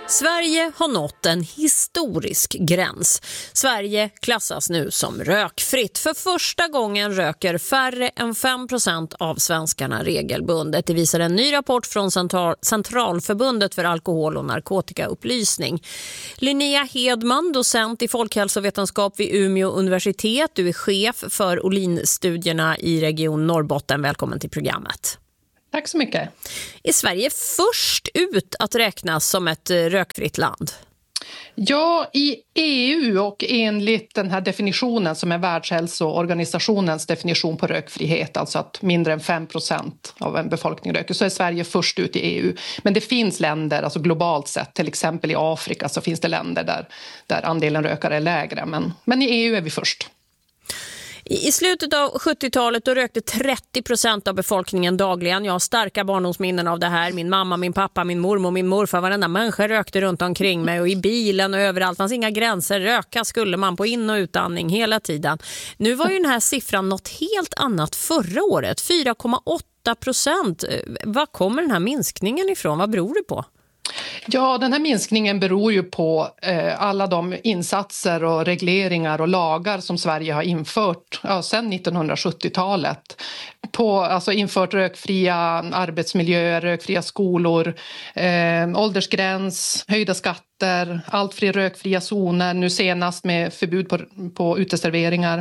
Sverige har nått en historisk gräns. Sverige klassas nu som rökfritt. För första gången röker färre än 5% av svenskarna regelbundet. Det visar en ny rapport från Centralförbundet för alkohol- och narkotikaupplysning. Linnea Hedman, docent i folkhälsovetenskap vid Umeå universitet. Du är chef för Olinstudierna i Region Norrbotten. Välkommen till programmet. Tack så mycket. Är Sverige först ut att räknas som ett rökfritt land? Ja, i EU och enligt den här definitionen som är Världshälsoorganisationens definition på rökfrihet, alltså att mindre än 5% av en befolkning röker, så är Sverige först ut i EU. Men det finns länder, alltså globalt sett, till exempel i Afrika så finns det länder där andelen rökare är lägre. Men i EU är vi först. I slutet av 70-talet då rökte 30% av befolkningen dagligen. Jag har starka barndomsminnen av det här. Min mamma, min pappa, min mormor, min morfar, varenda människa rökte runt omkring mig och i bilen och överallt. Det fanns inga gränser. Röka skulle man på in- och utandning hela tiden. Nu var ju den här siffran något helt annat förra året. 4,8%. Vad kommer den här minskningen ifrån? Vad beror det på? Ja, den här minskningen beror ju på alla de insatser och regleringar och lagar som Sverige har infört sedan 1970-talet. Alltså infört rökfria arbetsmiljöer, rökfria skolor, åldersgräns, höjda skatter, allt fler rökfria zoner, nu senast med förbud på uteserveringar.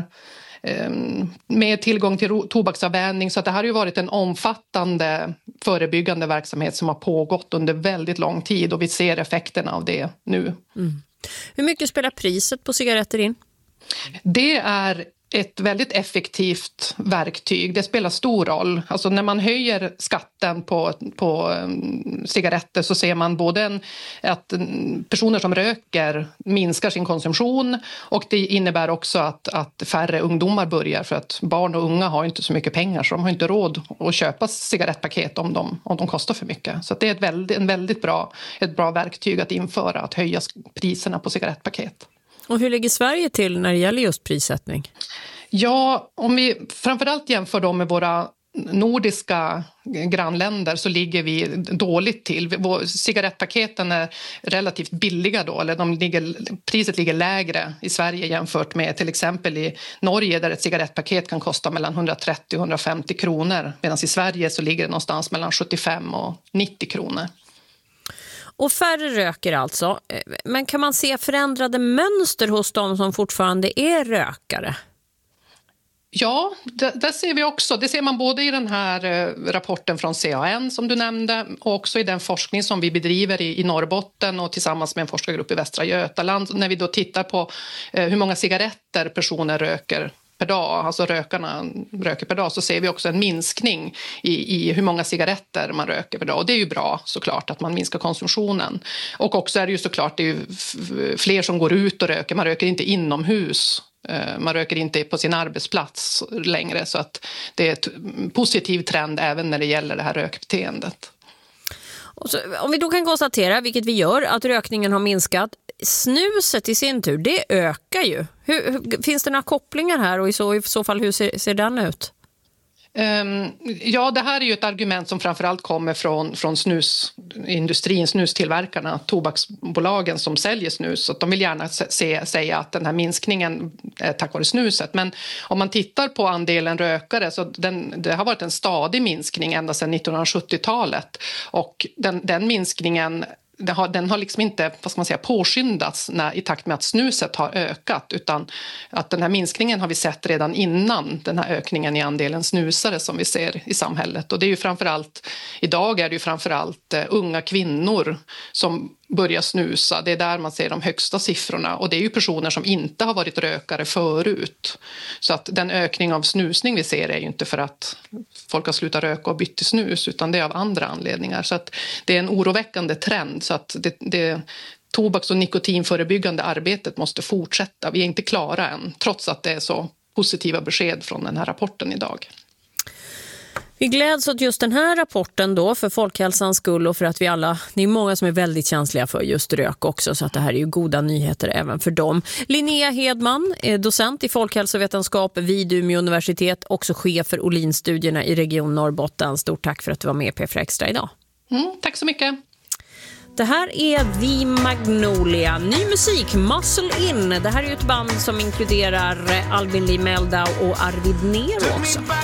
Med tillgång till tobaksavvänjning, så att det här har ju varit en omfattande förebyggande verksamhet som har pågått under väldigt lång tid och vi ser effekterna av det nu. Mm. Hur mycket spelar priset på cigaretter in? Det är ett väldigt effektivt verktyg. Det spelar stor roll. Alltså när man höjer skatten på cigaretter så ser man både att personer som röker minskar sin konsumtion och det innebär också att färre ungdomar börjar, för att barn och unga har inte så mycket pengar så de har inte råd att köpa cigarettpaket om de kostar för mycket. Så det är ett bra verktyg att införa, att höja priserna på cigarettpaket. Och hur ligger Sverige till när det gäller just prissättning? Ja, om vi framförallt jämför dem med våra nordiska grannländer så ligger vi dåligt till. Cigarettpaketen är relativt billiga då, eller priset ligger lägre i Sverige jämfört med till exempel i Norge där ett cigarettpaket kan kosta mellan 130 och 150 kronor, medan i Sverige så ligger det någonstans mellan 75 och 90 kronor. Och färre röker alltså. Men kan man se förändrade mönster hos dem som fortfarande är rökare? Ja, det ser vi också. Det ser man både i den här rapporten från CAN som du nämnde och också i den forskning som vi bedriver i Norrbotten och tillsammans med en forskargrupp i Västra Götaland. När vi då tittar på hur många cigaretter personer röker per dag, alltså rökarna röker per dag, så ser vi också en minskning i hur många cigaretter man röker per dag. Och det är ju bra såklart att man minskar konsumtionen. Och också är det ju såklart det är ju fler som går ut och röker. Man röker inte inomhus. Man röker inte på sin arbetsplats längre, så att det är ett positiv trend även när det gäller det här rökbeteendet. Och så, om vi då kan konstatera, vilket vi gör, att rökningen har minskat, snuset i sin tur, det ökar ju. Finns det några kopplingar här och i så fall hur ser den ut? Ja, det här är ju ett argument som framförallt kommer från snusindustrin, snustillverkarna, tobaksbolagen som säljer snus. Så att de vill gärna säga att den här minskningen är tack vare snuset. Men om man tittar på andelen rökare så det har varit en stadig minskning ända sedan 1970-talet. Och den minskningen den har liksom inte, vad ska man säga, påskyndats i takt med att snuset har ökat, utan att den här minskningen har vi sett redan innan den här ökningen i andelen snusare som vi ser i samhället. Och det är ju idag är det ju framförallt unga kvinnor som börjar snusa. Det är där man ser de högsta siffrorna och det är ju personer som inte har varit rökare förut. Så att den ökning av snusning vi ser är ju inte för att folk har slutat röka och bytt till snus, utan det är av andra anledningar. Så att det är en oroväckande trend, så att det tobaks- och nikotinförebyggande arbetet måste fortsätta. Vi är inte klara än, trots att det är så positiva besked från den här rapporten idag. Vi gläds åt just den här rapporten då för folkhälsans skull och för att det är många som är väldigt känsliga för just rök också, så att det här är ju goda nyheter även för dem. Linnea Hedman är docent i folkhälsovetenskap vid Umeå universitet, också chef för Olinstudierna i Region Norrbotten. Stort tack för att du var med på P4 Extra idag. Tack så mycket. Det här är The Magnolia. Ny musik, Muscle In. Det här är ju ett band som inkluderar Albin Lee Meldau och Arvid Nero också.